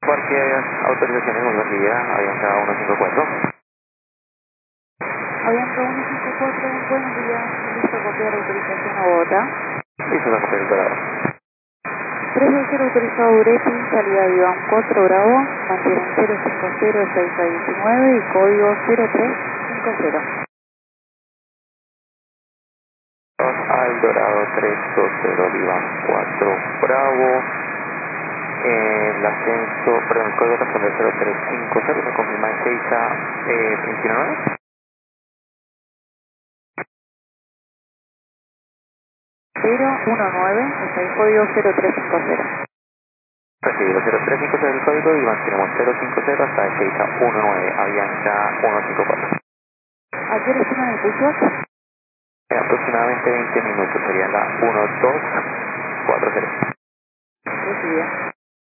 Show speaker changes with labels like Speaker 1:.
Speaker 1: Parque, autorizaciones, muy buen día, Avianca 154.
Speaker 2: Avianca 154, buenos días, listo a copiar autorización a Bogotá.
Speaker 1: Listo, la copia del Dorado.
Speaker 2: 320 autorizado Ureti, salida de Iván 4 Bravo, mantienen 050-619 y código 0350.
Speaker 1: Al Dorado 320 Iván 4 Bravo. El ascenso, perdón, el código responde 0350, me confirma en 6 a 29.
Speaker 2: 019, está el código 0350.
Speaker 1: Recibido 0350 el código y mantenemos 050 hasta el 6 a 19, Avianca 154.
Speaker 2: ¿A qué hora estiman el pushback?
Speaker 1: En aproximadamente 20 minutos sería la 1240.
Speaker 2: Recibido.